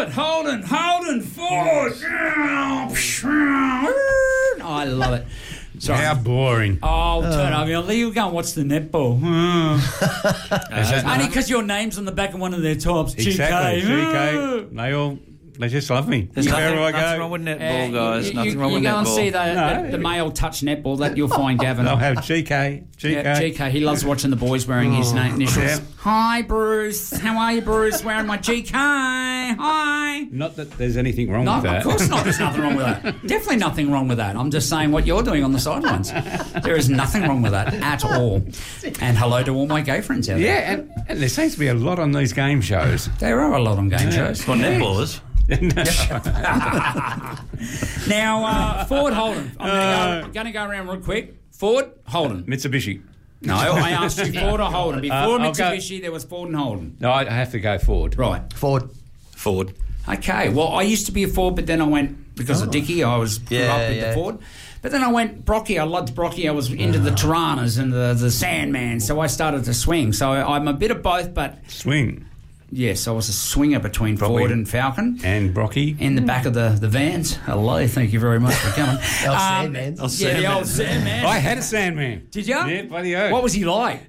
Ford, Holden, Ford. I love it. Sorry. How boring. Oh, turn over. You go and watch the netball. Only because your name's on the back of one of their tops. Exactly. GK. GK. They just love me. There's Wherever I nothing go. wrong with netball, guys. Nothing wrong with You go and netball. see the male touch netball. That you'll find Gavin. They'll have GK. Yeah, GK. He loves watching the boys wearing his initials. Yeah. Hi, Bruce. How are you, Bruce? Wearing my GK. Hi. Not that there's anything wrong with that. Of course not. There's nothing wrong with that. Definitely nothing wrong with that. I'm just saying what you're doing on the sidelines. There is nothing wrong with that at all. And hello to all my gay friends out there. Yeah, and there seems to be a lot on these game shows. There are a lot on game shows. For netballers. Now, Ford, Holden. I'm going to go around real quick. Ford, Holden. Mitsubishi. No, I asked you Ford or Holden. Before I'll Mitsubishi, there was Ford and Holden. No, I have to go Ford. Right. Ford. Okay. Well, I used to be a Ford, but then I went, because of Dickie, I grew up with the Ford. But then I went Brocky. I loved Brocky. I was into the Tiranas and the Sandman, so I started to swing. So I'm a bit of both, but... Swing. Yes, I was a swinger between Ford and Falcon. And Brocky. In the back of the vans. Hello, thank you very much for coming. The old Sandman. Yeah, the old Sandman. I had a Sandman. Did you? Yeah, bloody oath. What was he like?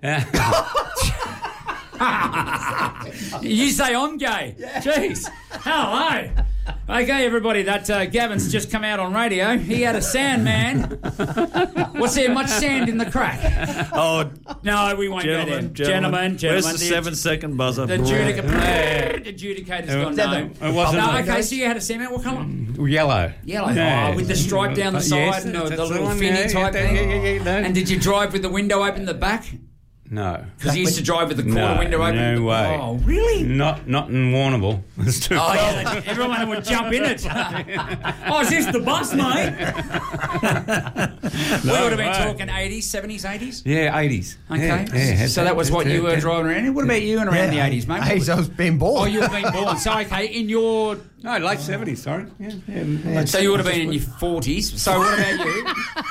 You say I'm gay. Jeez. Hello. Okay, everybody, that Gavin's just come out on radio. He had a Sandman. Was there much sand in the crack? Oh, no, we won't go there. Gentlemen. Where's the 7-second buzzer? The adjudicator's gone no. It wasn't. No, okay, so you had a Sandman. What colour? Yellow. Yellow. Yeah. Oh, with the stripe down the side Yes, and the that's little one, finny type thing. Yeah, no. And did you drive with the window open in the back? No. Because you used to drive with the corner window open. No way. Oh, really? Not in Warrnambool. It's too cold. Yeah, everyone would jump in it. Oh, is this the bus, mate? We would have been talking 80s, 70s, 80s? Yeah, 80s. Okay. Yeah, so that was what you were driving around in? What about you and around the 80s, mate? 80s, I was being born. Oh, you were being born. So, okay, in your... No, late 70s, sorry. Yeah. So you would have been in your 40s. So what about you?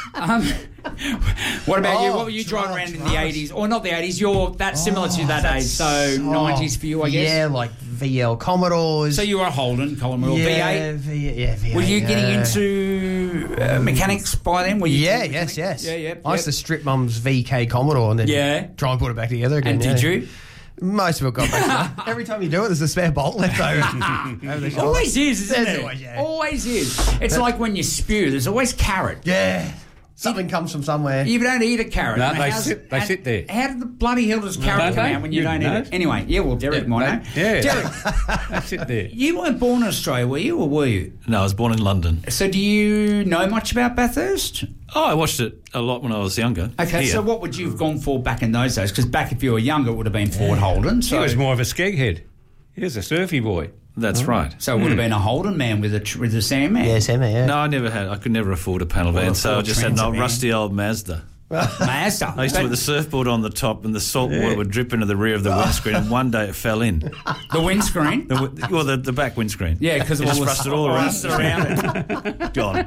What about you? What were you driving around in the 80s? Or not the 80s, that's similar to that age. So 90s for you, I guess? Yeah, like VL Commodores. So you were a Holden, Colin Will, yeah, V8? V8. Were you getting into mechanics by then? Were you Yes. Yeah. I used to strip Mum's VK Commodore and then try and put it back together again. And did you? Most of it got back. Every time you do it, there's a spare bolt left over. Always is, isn't it? Always, yeah. Always is. It's like when you spew, there's always carrot. Yeah. Something comes from somewhere. You don't eat a carrot. No, they sit there. How did the bloody hell does carrot come out when you don't eat it? Anyway, Derek might know. Yeah. Derek, they sit there. you weren't born in Australia, were you, or were you? No, I was born in London. So do you know much about Bathurst? Oh, I watched it a lot when I was younger. Okay, Here. so what would you have gone for back in those days? Because back if you were younger, it would have been Ford Holden. So He was more of a skeghead. He was a surfy boy. That's right. So it would have been a Holden man with a Sandman. Yeah, Sammy, yeah. No, I could never afford a panel van, so I just had an old rusty old Mazda. Mazda. I used to put the surfboard on the top and the salt water would drip into the rear of the windscreen, and one day it fell in. The windscreen? The back windscreen. Yeah, because it was rusted all around. it. Gone.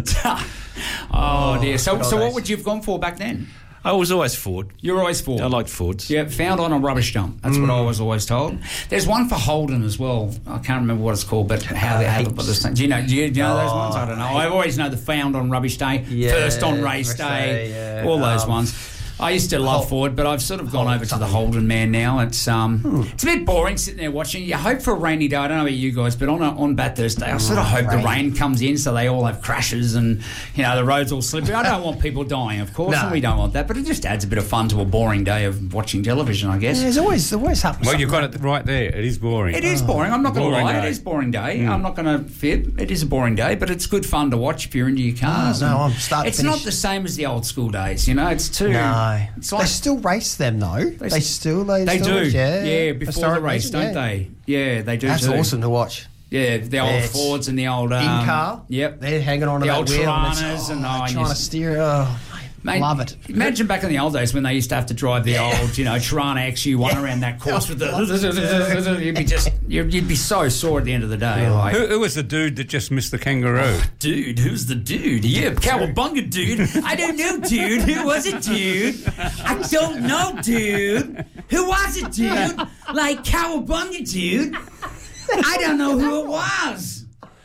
Oh, dear. So what would you have gone for back then? I was always Ford. You were always Ford. I liked Fords. Yeah, found on a rubbish dump. That's what I was always told. There's one for Holden as well. I can't remember what it's called, but how they have it. But do you know those ones? I don't know. I always know the found on rubbish day, first on race day, all those ones. I used to love Ford, but I've sort of gone over to the Holden man now. It's a bit boring sitting there watching. You hope for a rainy day. I don't know about you guys, but on Bathurst Day, I sort of hope the rain comes in so they all have crashes and the roads all slippery. I don't want people dying, of course, and we don't want that. But it just adds a bit of fun to a boring day of watching television, I guess. Yeah, there's always happened. Well, you've got it right there. It is boring. It is boring. I'm not going to lie. Day. It is a boring day. I'm not going to fib. It is a boring day, but it's good fun to watch if you're into your cars. I'm starting. It's not the same as the old school days. It's too. No. It's like, they still race them though. They still do. Yeah, before the race, don't they? Yeah, they do. That's awesome to watch. Yeah, the old Fords and the old in-car. Yep, they're hanging on to the that old wheel. Tiranas and trying to steer. Oh, mate, love it. Imagine back in the old days when they used to have to drive the old, Tirana XU1 around that course with the. You'd be so sore at the end of the day. Like, who was the dude that just missed the kangaroo? Dude, who's the dude? Yeah, Cowabunga dude. I don't know, dude. Who was it, dude? I don't know, dude. Who was it, dude? Like Cowabunga, dude. I don't know who it was.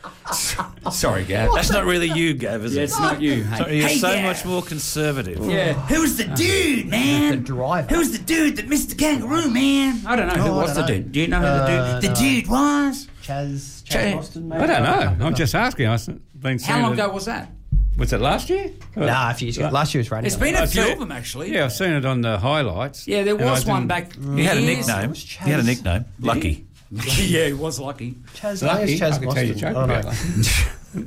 Sorry, Gav. That's not really you, Gav, is Yeah, it? it's not you. Sorry, you're Hey, so Gav. much more conservative. Yeah. Who's the dude, man? The driver. Who's the dude that missed the kangaroo, man? I don't know. Who Oh, I was the don't know. dude? Do you know who the dude? The dude was? Chaz Chaz- Boston, maybe? I don't know. I'm just asking. I've been How seeing long it- ago was that? Was it last year? Nah, a few years ago. Last year was raining. It's been a I've few seen of it. them, actually. Yeah, I've seen it on the highlights. Yeah, there And I was one didn't- back. He had a years- nickname. was He had a Chaz. nickname. Lucky. Yeah, he was lucky. Chaz, Lucky, I think it's Chaz I can tell you a Boston. joke Oh, no. about that.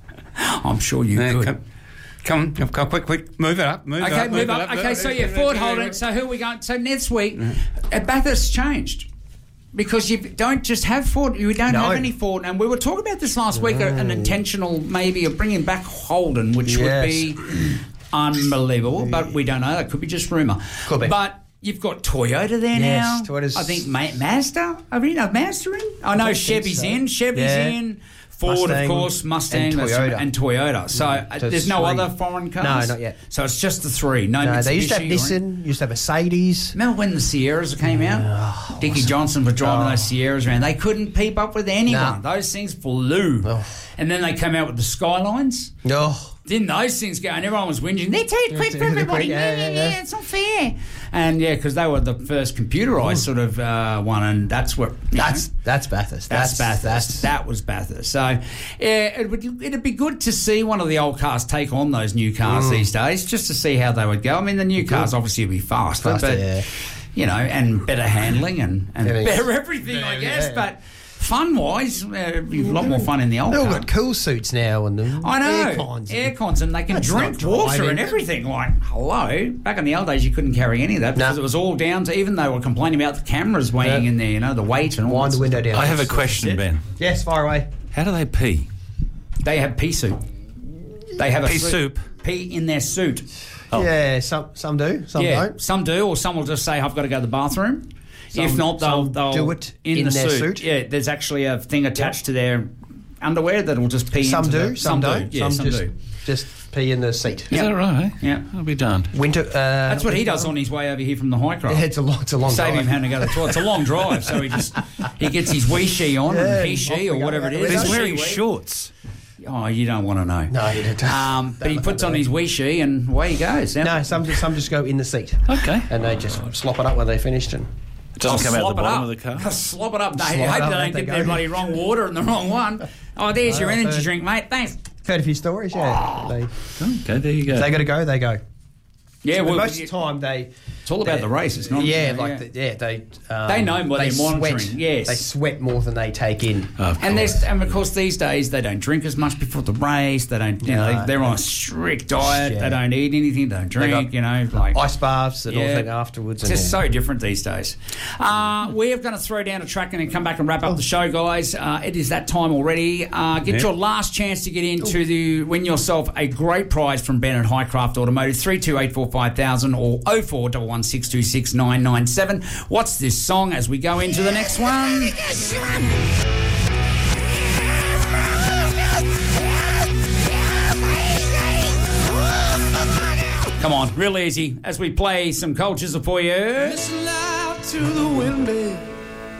I'm sure you Yeah, could. come, quick, move it up, move it Okay, up. move up. Okay, so yeah, Ford Holden. So who are we going? So next week, Bathurst changed. Because you don't just have Ford, you don't have any Ford. And we were talking about this last week, an intentional maybe of bringing back Holden, which would be unbelievable, but we don't know. It could be just rumour. Could be. But you've got Toyota there Yes, now. Toyota's- I think Mazda. I mean, Mazda in? I know don't think Chevy's so. in. Chevy's Yeah. in. Ford, Mustang of course, Mustang, and that's- Toyota. and Toyota. So there's no three. other foreign cars? No, not yet. So it's just the three. No, No, they used to have Mitsubishi or Nissan, used to have Mercedes. Remember when the Sierras came out? Dickie Johnson was driving those Sierras around. They couldn't keep up with anyone. No. Those things flew. Oh. And then they came out with the Skylines. Oh, Didn't those things go? And everyone was whinging. They're too quick for They're everybody. quick, yeah. It's not fair. And yeah, because they were the first computerized sort of one, and that's what. that's Bathurst. That's Bathurst. That was Bathurst. So, yeah, it'd be good to see one of the old cars take on those new cars these days, just to see how they would go. I mean, the new cars obviously would be faster, but yeah. you know, and better handling and Everything. better everything, I guess. yeah. But fun-wise, it'd be a lot more fun in the old They've all car. got cool suits now and the I know. aircons. Aircons, and they can That's drink not water driving. and everything. Like, hello. Back in the old days, you couldn't carry any of that because No. it was all down to, even they were complaining about the cameras weighing Yeah. in there, you know, the weight and all Wind that the window down. I have a question, Ben. Yes, fire away. How do they pee? They have pea soup. They have a Pea soup? Pea in their suit. Oh. Yeah, some do, some Yeah, don't. some do, or some will just say, "I've got to go to the bathroom." If not, they'll do it in in the their suit. suit. Yeah, there's actually a thing attached to their underwear that'll just pee. Some into do, the, some don't. Yeah, some do. Just pee in the seat. Is Yeah. that right? Eh? Yeah. I'll be darned. Winter. That's what he does on his way over here from the high crop. Yeah, it's a long Save drive. him having to go to the toilet. It's a long drive, so he gets his wee she on, Yeah, and he she off or we go. whatever it But is. But he's She wearing wee. shorts. Oh, you don't want to know. No, you don't. But he puts on his wee she, and away he goes. Yeah. No, some just go in the seat. Okay. And they just slop it up when they finished. And It doesn't come out Slop the it bottom up. of the car. Slop it up. They Slop hope it they up, don't they get go. their bloody wrong water and the wrong one. Oh, there's your I've energy heard- drink, mate. Thanks. heard a few stories, yeah. They Okay, there you go. got to go, they go. Yeah, But well, most of the time they. it's all about the race. It's not. Yeah, like they. They know what they they're monitoring, Sweat. yes. They sweat more than they take in. And of course these days they don't drink as much before the race. They don't. You know, No, they're on a strict diet. Yeah. They don't eat anything. They don't drink. got You know, like Ice baths and Yeah. all that afterwards. It's And just so different these days. We're going to throw down a track and then come back and wrap up the show, guys. It is that time already. Get your last chance to get into win yourself a great prize from Bennett Highcraft Automotive. 32845000 or 0411626997. What's this song as we go into the next one? Come on, real easy as we play some Cold Chisel for you. Listen loud to the wind, babe.